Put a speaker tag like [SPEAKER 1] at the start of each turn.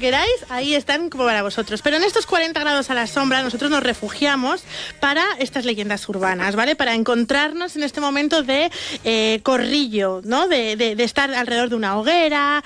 [SPEAKER 1] queráis, ahí están como para vosotros. Pero en estos 40 grados a la sombra nosotros nos refugiamos para estas leyendas urbanas, ¿vale? Para encontrarnos en este momento de corrillo, ¿no? De estar alrededor de una hoguera,